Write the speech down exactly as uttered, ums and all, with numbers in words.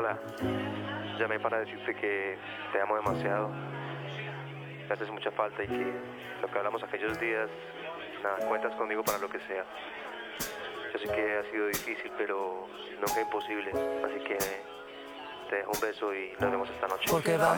Carla, llamé para decirte que te amo demasiado. Me haces mucha falta y que lo que hablamos aquellos días, nada, cuentas conmigo para lo que sea. Yo sé que ha sido difícil, pero nunca imposible. Así que te dejo un beso y nos vemos esta noche. Porque vamos